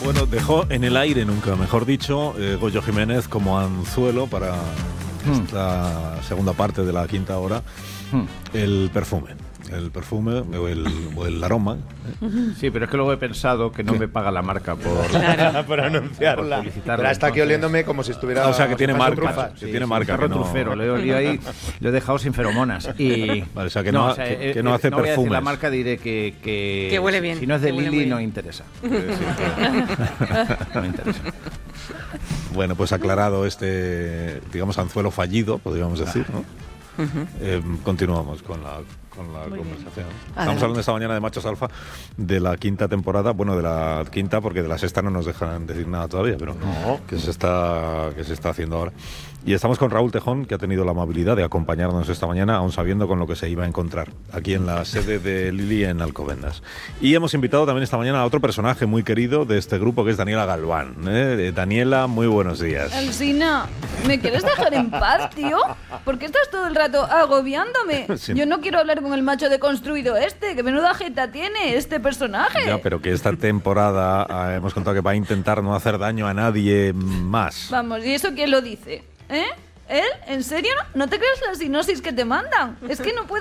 Bueno, dejó en el aire, nunca mejor dicho, Goyo Jiménez como anzuelo para esta segunda parte de la quinta hora, el perfume o el aroma. Sí, pero es que luego he pensado que no me paga la marca por anunciarla. Pero está aquí oliéndome como si estuviera... O sea, que tiene marca. Sí, tiene marca. Perro trufero, le he olido ahí, lo he dejado sin feromonas. Y... Vale, o sea, que no hace no voy a perfumes. decir la marca, diré que huele bien. Si no es de Lili, bien. no interesa. No interesa. Bueno, pues aclarado este, digamos, anzuelo fallido, podríamos decir, ¿no? Continuamos con la conversación. Estamos hablando esta mañana de Machos Alfa, de la quinta temporada, bueno, de la quinta, porque de la sexta no nos dejan decir nada todavía, pero que se está haciendo ahora. Y estamos con Raúl Tejón, que ha tenido la amabilidad de acompañarnos esta mañana, aún sabiendo con lo que se iba a encontrar aquí en la sede de Lili en Alcobendas. Y hemos invitado también esta mañana a otro personaje muy querido de este grupo, que es Daniela Galván. Daniela, muy buenos días. Alsina, ¿me quieres dejar en paz, tío? ¿Por qué estás todo el rato agobiándome? Sí. Yo no quiero hablar con el macho deconstruido que menuda jeta tiene este personaje. Ya, pero que esta temporada hemos contado que va a intentar no hacer daño a nadie más. Vamos, ¿y eso quién lo dice? ¿Él? ¿En serio? ¿No te crees la sinopsis que te mandan? Es que no puedo